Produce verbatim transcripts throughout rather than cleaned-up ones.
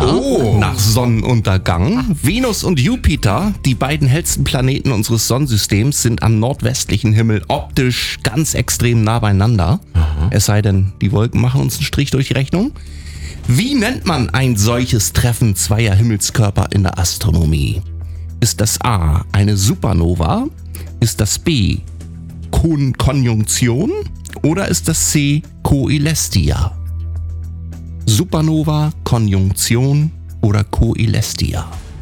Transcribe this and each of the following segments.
oh. nach Sonnenuntergang. Venus und Jupiter, die beiden hellsten Planeten unseres Sonnensystems, sind am nordwestlichen Himmel optisch ganz extrem nah beieinander. Aha. Es sei denn, die Wolken machen uns einen Strich durch die Rechnung. Wie nennt man ein solches Treffen zweier Himmelskörper in der Astronomie? Ist das A, eine Supernova? Ist das B, Kon- Konjunktion? Oder ist das C, Coelestia? Supernova, Konjunktion oder Coelestia?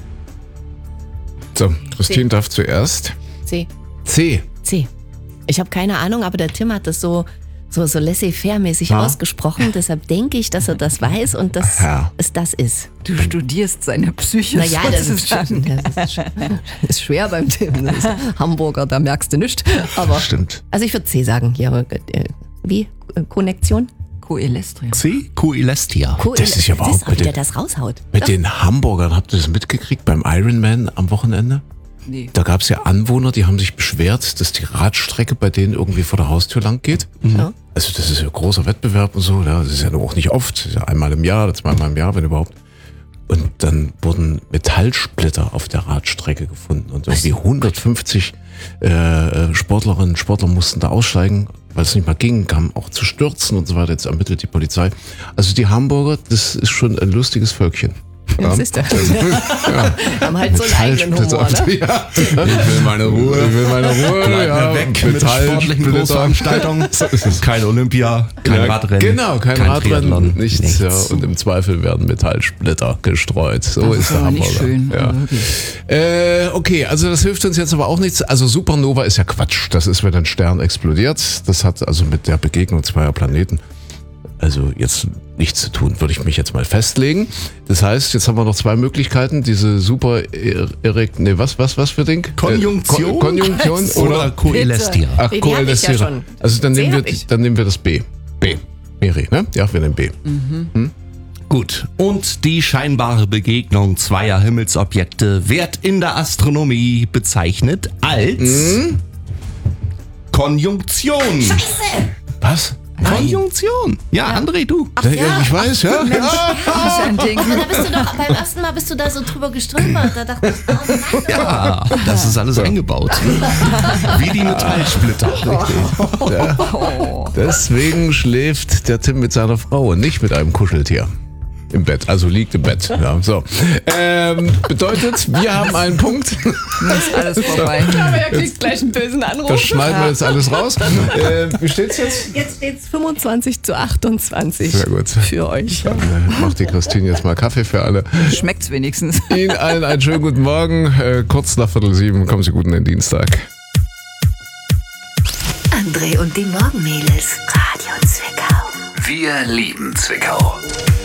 So, Christine C. darf zuerst. C. C. C. Ich habe keine Ahnung, aber der Tim hat das so, so, so laissez-faire-mäßig Ja. ausgesprochen. Deshalb denke ich, dass er das weiß und dass Ja. es das ist. Du studierst seine Psyche. Naja, das ist, sozusagen. das ist, sch- ist schwer beim Tim. Das ist Hamburger, da merkst du nichts. Aber, Stimmt. also ich würde C sagen. Hier, äh, wie? Äh, Konnektion? Coelestria. C, Coelestia. Coel- Das ist ja überhaupt das auch mit wieder den- das raushaut. Mit den Hamburgern, habt ihr das mitgekriegt beim Ironman am Wochenende? Nee. Da gab es ja Anwohner, die haben sich beschwert, dass die Radstrecke bei denen irgendwie vor der Haustür lang geht. Ja. Also das ist ja ein großer Wettbewerb und so. Ja, das ist ja nur auch nicht oft. Das ist ja einmal im Jahr oder zweimal im Jahr, wenn überhaupt. Und dann wurden Metallsplitter auf der Radstrecke gefunden. Und irgendwie hundertfünfzig äh, Sportlerinnen und Sportler mussten da aussteigen, weil es nicht mehr ging, kamen auch zu Stürzen und so weiter. Jetzt ermittelt die Polizei. Also die Hamburger, das ist schon ein lustiges Völkchen. Das ist das. Haben halt so einen eigenen Humor, ne? Ja. Ich will meine Ruhe. Ich will meine Ruhe. Bleib ja. mir weg mit sportlichen Großveranstaltungen. Kein Olympia, kein Ja, Radrennen. Genau, kein, kein Radrennen, Triathlon, nichts. nichts. Ja, und im Zweifel werden Metallsplitter gestreut. So ist der aber nicht Hamburger. schön, Ja. aber wirklich. Äh, okay, also das hilft uns jetzt aber auch nichts. Also Supernova ist ja Quatsch. Das ist, wenn ein Stern explodiert. Das hat also mit der Begegnung zweier Planeten also jetzt nichts zu tun, würde ich mich jetzt mal festlegen. Das heißt, jetzt haben wir noch zwei Möglichkeiten. Diese super erregt, nee, was, was, was für Ding? Konjunktion? Äh, Ko- Konjunktion Oder oder Coelestia. Ach, Die hab ich ja Coelestia. schon. Also dann C nehmen, wir, hab ich. dann nehmen wir das B. B. Miri, ne? Ja, wir nehmen B. Gut, und die scheinbare Begegnung zweier Himmelsobjekte wird in der Astronomie bezeichnet als Konjunktion. Was? Konjunktion. Ja, André, du. Ja, ich weiß, ja. Das ist ein Ding. Aber da bist du doch, beim ersten Mal bist du da so drüber gestolpert. Da dachte ich, ah, nein, Ja, das ist alles eingebaut. Wie die Metallsplitter. Deswegen schläft der Tim mit seiner Frau und nicht mit einem Kuscheltier. Im Bett, also liegt im Bett. Ja, so. Ähm, bedeutet, wir haben einen Punkt. Dann ist alles vorbei. aber er kriegt gleich einen bösen Anruf. Das schneiden wir jetzt alles raus. Äh, wie steht's jetzt? Jetzt steht es fünfundzwanzig zu achtundzwanzig Sehr gut. für euch. Dann äh, macht die Christine jetzt mal Kaffee für alle. Schmeckt's wenigstens. Ihnen allen einen schönen guten Morgen. Äh, kurz nach Viertel sieben. Kommen Sie gut in den Dienstag. André und die Morgenmädels. Radio Zwickau. Wir lieben Zwickau.